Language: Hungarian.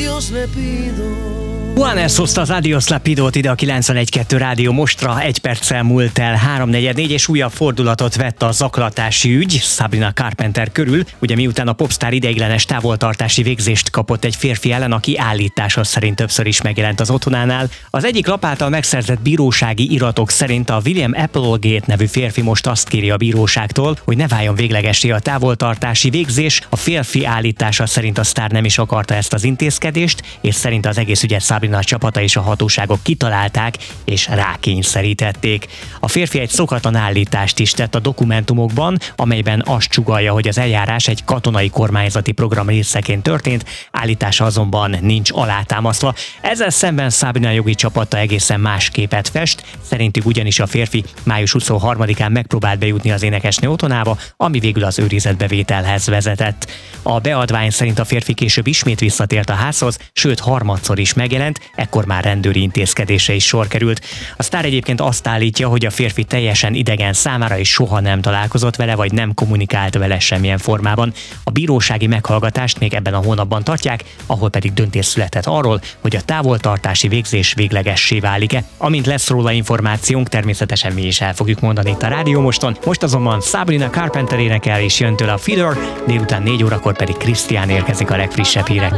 adiós le pido. Juanes hozta az Adiós Lapidót ide a 91.2 Rádió Mostra, 1 perccel múlt el 3:44, és újabb fordulatot vett a zaklatási ügy Sabrina Carpenter körül, ugye miután a popstar ideiglenes távoltartási végzést kapott egy férfi ellen, aki állítása szerint többször is megjelent az otthonánál. Az egyik lap által megszerzett bírósági iratok szerint a William Applegate nevű férfi most azt kéri a bíróságtól, hogy ne váljon véglegessé a távoltartási végzés. A férfi állítása szerint a sztár nem is akarta ezt az intézkedést, és szerint az egész ügyet Sabrina csapata és a hatóságok kitalálták és rákényszerítették. A férfi egy szokatlan állítást is tett a dokumentumokban, amelyben azt sugallja, hogy az eljárás egy katonai kormányzati program részeként történt, állítása azonban nincs alátámasztva. Ezzel szemben Sabrina jogi csapata egészen más képet fest, szerintük ugyanis a férfi május 23-án megpróbált bejutni az énekesnő otthonába, ami végül az őrizetbevételhez vezetett. A beadvány szerint a férfi később ismét visszatért a házhoz, sőt harmadszor is megjelent, ekkor már rendőri intézkedésre is sor került. A sztár egyébként azt állítja, hogy a férfi teljesen idegen számára és soha nem találkozott vele, vagy nem kommunikált vele semmilyen formában. A bírósági meghallgatást még ebben a hónapban tartják, ahol pedig döntés született arról, hogy a távoltartási végzés véglegessé válik-e. Amint lesz róla információnk, természetesen mi is el fogjuk mondani itt a Rádió Moston. Most azonban Sabrina Carpenter énekel és jön tőle a Feeder, délután 4 órakor pedig Krisztián érkezik a legfrissebb hírekkel.